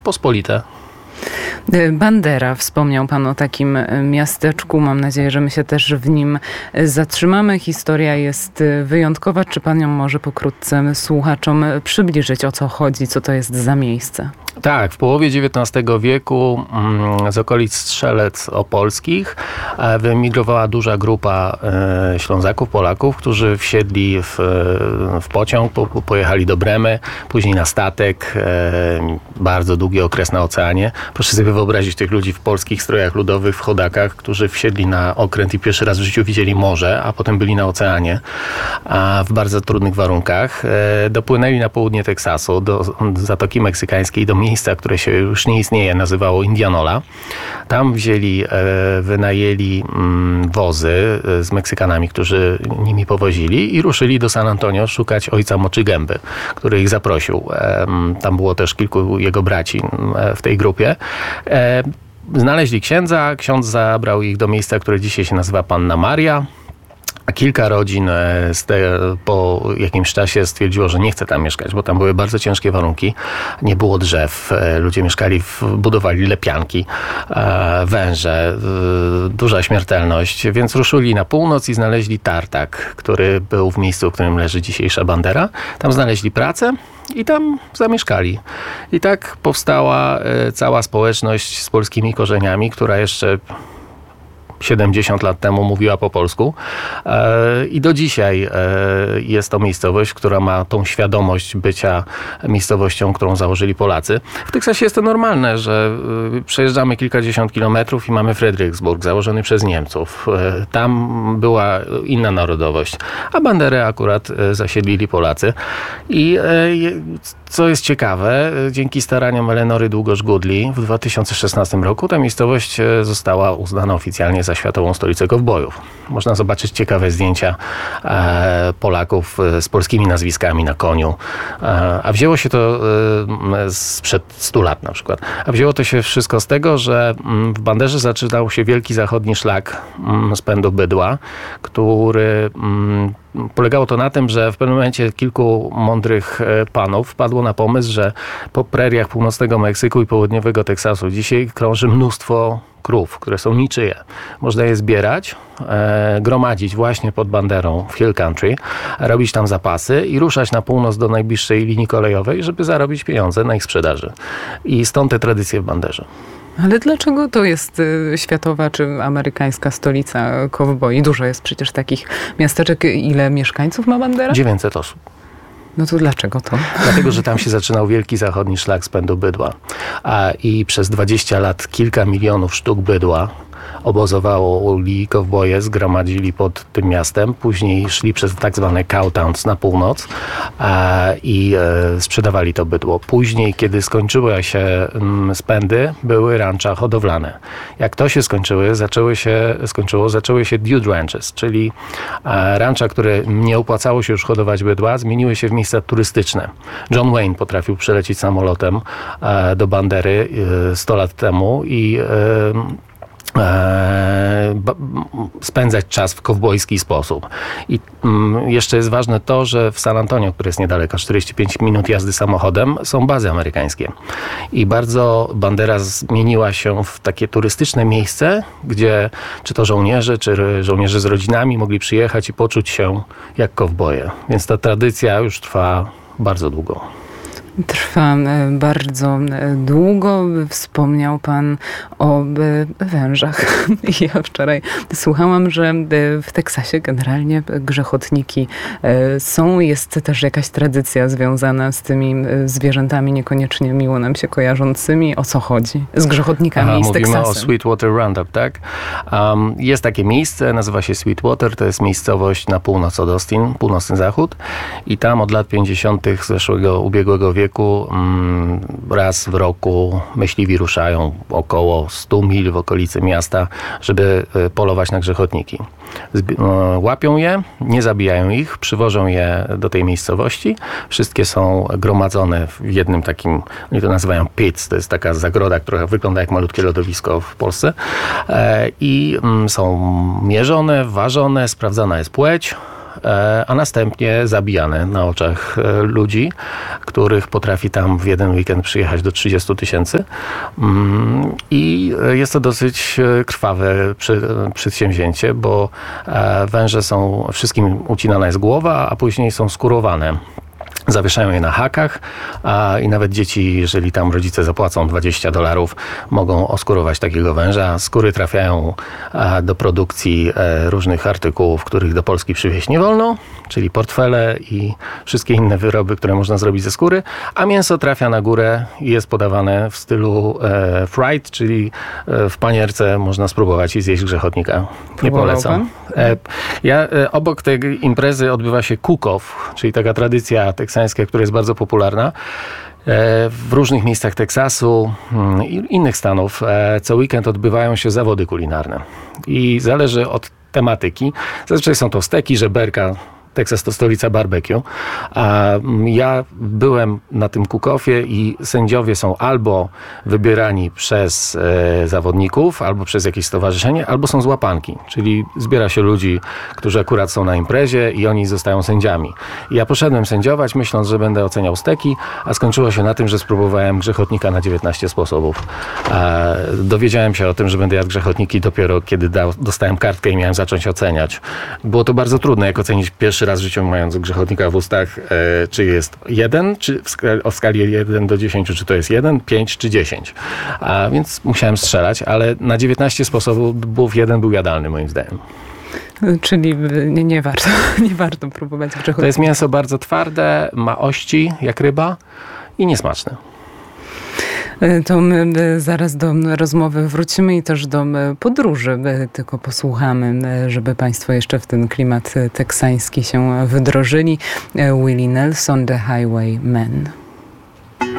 pospolite. Bandera, wspomniał pan o takim miasteczku. Mam nadzieję, że my się też w nim zatrzymamy. Historia jest wyjątkowa. Czy pan ją może pokrótce słuchaczom przybliżyć, o co chodzi, co to jest za miejsce? Tak, w połowie XIX wieku z okolic Strzelec Opolskich wyemigrowała duża grupa Ślązaków, Polaków, którzy wsiedli w pociąg, pojechali do Bremy, później na statek, bardzo długi okres na oceanie. Proszę sobie wyobrazić tych ludzi w polskich strojach ludowych, w chodakach, którzy wsiedli na okręt i pierwszy raz w życiu widzieli morze, a potem byli na oceanie, w bardzo trudnych warunkach. Dopłynęli na południe Teksasu, do Zatoki Meksykańskiej, do miejsca, które się już nie istnieje, nazywało Indianola. Tam wynajęli wozy z Meksykanami, którzy nimi powozili i ruszyli do San Antonio szukać ojca Moczy Gęby, który ich zaprosił. Tam było też kilku jego braci w tej grupie. Znaleźli księdza, ksiądz zabrał ich do miejsca, które dzisiaj się nazywa Panna Maria. A kilka rodzin po jakimś czasie stwierdziło, że nie chce tam mieszkać, bo tam były bardzo ciężkie warunki. Nie było drzew, ludzie mieszkali, budowali lepianki, węże, duża śmiertelność, więc ruszyli na północ i znaleźli tartak, który był w miejscu, w którym leży dzisiejsza Bandera. Tam znaleźli pracę i tam zamieszkali. I tak powstała cała społeczność z polskimi korzeniami, która jeszcze 70 lat temu mówiła po polsku i do dzisiaj jest to miejscowość, która ma tą świadomość bycia miejscowością, którą założyli Polacy. W Teksasie jest to normalne, że przejeżdżamy kilkadziesiąt kilometrów i mamy Fredericksburg, założony przez Niemców. Tam była inna narodowość, a Banderę akurat zasiedlili Polacy. I co jest ciekawe, dzięki staraniom Elenory Długosz-Goodley w 2016 roku ta miejscowość została uznana oficjalnie za światową stolicę kowbojów. Można zobaczyć ciekawe zdjęcia Polaków z polskimi nazwiskami na koniu. A wzięło się to sprzed 100 lat na przykład. A wzięło to się wszystko z tego, że w Banderze zaczynał się wielki zachodni szlak z pędu bydła, który polegało to na tym, że w pewnym momencie kilku mądrych panów wpadło na pomysł, że po preriach północnego Meksyku i południowego Teksasu dzisiaj krąży mnóstwo krów, które są niczyje. Można je zbierać, gromadzić właśnie pod Banderą w Hill Country, robić tam zapasy i ruszać na północ do najbliższej linii kolejowej, żeby zarobić pieniądze na ich sprzedaży. I stąd te tradycje w Banderze. Ale dlaczego to jest światowa czy amerykańska stolica kowboi? Dużo jest przecież takich miasteczek. Ile mieszkańców ma Bandera? 900 osób. No to dlaczego to? Dlatego, że tam się zaczynał wielki zachodni szlak z pędu bydła. I przez 20 lat kilka milionów sztuk bydła obozowało uli kowboje, zgromadzili pod tym miastem. Później szli przez tak zwane cowtowns na północ i sprzedawali to bydło. Później, kiedy skończyły się spędy, były rancza hodowlane. Jak to się zaczęły się dude ranches, czyli rancza, które nie opłacało się już hodować bydła, zmieniły się w miejsca turystyczne. John Wayne potrafił przylecieć samolotem do Bandery 100 lat temu i spędzać czas w kowbojski sposób. I jeszcze jest ważne to, że w San Antonio, które jest niedaleko, 45 minut jazdy samochodem, są bazy amerykańskie. I bardzo Bandera zmieniła się w takie turystyczne miejsce, gdzie czy to żołnierze, czy żołnierze z rodzinami mogli przyjechać i poczuć się jak kowboje. Więc ta tradycja już trwa bardzo długo. Trwa bardzo długo. Wspomniał pan o wężach. Ja wczoraj słuchałam, że w Teksasie generalnie grzechotniki są. Jest też jakaś tradycja związana z tymi zwierzętami niekoniecznie miło nam się kojarzącymi. O co chodzi? Z grzechotnikami i z Teksasem. Mówimy o Sweetwater Roundup, tak? Jest takie miejsce, nazywa się Sweetwater. To jest miejscowość na północ od Austin, północny zachód. I tam od lat 50. ubiegłego wieku raz w roku myśliwi ruszają około 100 mil w okolicy miasta, żeby polować na grzechotniki. Łapią je, nie zabijają ich, przywożą je do tej miejscowości. Wszystkie są gromadzone w jednym takim, oni to nazywają pits, to jest taka zagroda, która wygląda jak malutkie lodowisko w Polsce. I są mierzone, ważone, sprawdzana jest płeć. a następnie zabijane na oczach ludzi, których potrafi tam w jeden weekend przyjechać do 30 000. I jest to dosyć krwawe przedsięwzięcie, bo węże są, wszystkim ucinana jest głowa, a później są skurowane. Zawieszają je na hakach i nawet dzieci, jeżeli tam rodzice zapłacą $20, mogą oskurować takiego węża. Skóry trafiają do produkcji różnych artykułów, których do Polski przywieźć nie wolno, czyli portfele i wszystkie inne wyroby, które można zrobić ze skóry, a mięso trafia na górę i jest podawane w stylu fried, czyli w panierce można spróbować i zjeść grzechotnika. Nie polecam. Obok tej imprezy odbywa się cook-off, czyli taka tradycja teksańska, która jest bardzo popularna. W różnych miejscach Teksasu i innych stanów co weekend odbywają się zawody kulinarne. I zależy od tematyki. Zazwyczaj są to steki, żeberka. Teksas to stolica barbecue. Ja byłem na tym cook-offie i sędziowie są albo wybierani przez zawodników, albo przez jakieś stowarzyszenie, albo są z łapanki. Czyli zbiera się ludzi, którzy akurat są na imprezie i oni zostają sędziami. I ja poszedłem sędziować, myśląc, że będę oceniał steki, a skończyło się na tym, że spróbowałem grzechotnika na 19 sposobów. Dowiedziałem się o tym, że będę jadł grzechotniki dopiero kiedy dostałem kartkę i miałem zacząć oceniać. Było to bardzo trudne, jak ocenić pierwszy raz w życiu mając grzechotnika w ustach, czy jest 1, czy w skali 1 do 10, czy to jest 1, 5 czy 10. Więc musiałem strzelać, ale na 19 sposobów jeden był jadalny moim zdaniem. Czyli nie warto próbować grzechotnika. To jest mięso bardzo twarde, ma ości jak ryba i niesmaczne. To my zaraz do rozmowy wrócimy i też do podróży. Tylko posłuchamy, żeby Państwo jeszcze w ten klimat teksański się wdrożyli. Willie Nelson, The Highwaymen.